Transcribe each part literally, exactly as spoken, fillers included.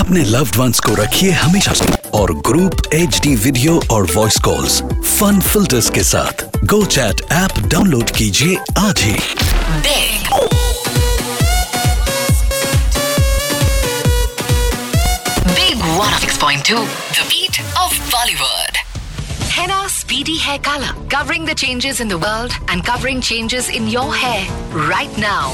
अपने loved ones को रखिए हमेशा और ग्रुप एच डी वीडियो और वॉइस कॉल्स फन फिल्टर्स के साथ गो चैट ऐप डाउनलोड कीजिए आज ही। Big Big one oh six point two, the beat of Bollywood. Henna Speedy Hair Color, covering the changes in the world and covering changes in your hair right now.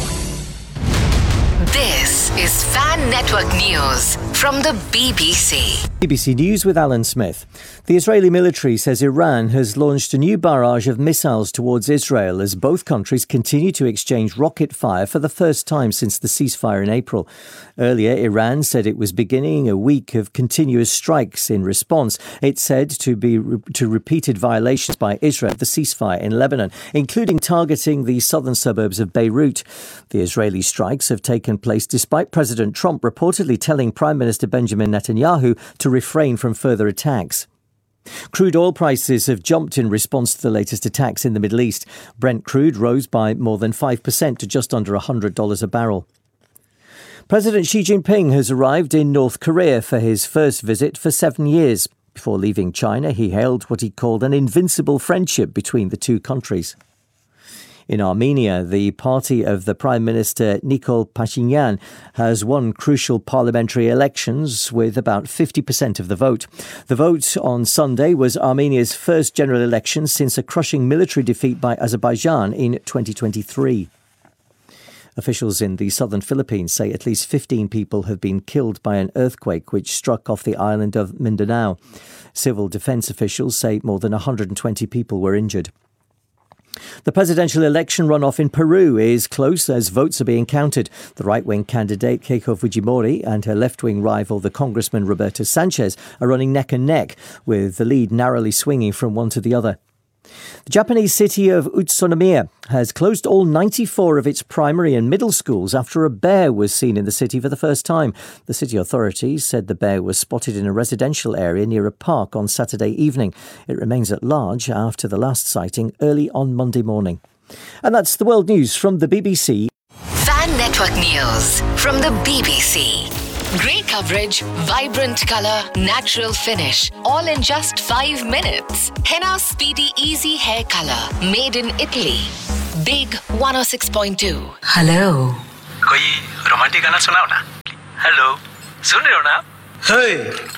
This is Fan Network News from the B B C. B B C News with Alan Smith. The Israeli military says Iran has launched a new barrage of missiles towards Israel as both countries continue to exchange rocket fire for the first time since the ceasefire in April. Earlier, Iran said it was beginning a week of continuous strikes in response. It said to be re- to repeated violations by Israel of the ceasefire in Lebanon, including targeting the southern suburbs of Beirut. The Israeli strikes have taken place despite President Trump reportedly telling Prime Minister Benjamin Netanyahu to refrain from further attacks. Crude oil prices have jumped in response to the latest attacks in the Middle East. Brent crude rose by more than five percent to just under one hundred dollars a barrel. President Xi Jinping has arrived in North Korea for his first visit for seven years. Before leaving China, he hailed what he called an invincible friendship between the two countries. In Armenia, the party of the Prime Minister Nikol Pashinyan has won crucial parliamentary elections with about fifty percent of the vote. The vote on Sunday was Armenia's first general election since a crushing military defeat by Azerbaijan in twenty twenty-three. Officials in the southern Philippines say at least fifteen people have been killed by an earthquake which struck off the island of Mindanao. Civil defence officials say more than one hundred twenty people were injured. The presidential election runoff in Peru is close as votes are being counted. The right-wing candidate Keiko Fujimori and her left-wing rival, the Congressman Roberto Sanchez, are running neck and neck, with the lead narrowly swinging from one to the other. The Japanese city of Utsunomiya has closed all ninety-four of its primary and middle schools after a bear was seen in the city for the first time. The city authorities said the bear was spotted in a residential area near a park on Saturday evening. It remains at large after the last sighting early on Monday morning. And that's the world news from the B B C. Fan Network News from the B B C. Great coverage, vibrant colour, natural finish, all in just five minutes. Henna Speedy Easy Hair Color, made in Italy. Big one oh six point two. Hello. कोई romantic गाना सुनाओ ना। Hello, सुन रहे हो ना? Hey.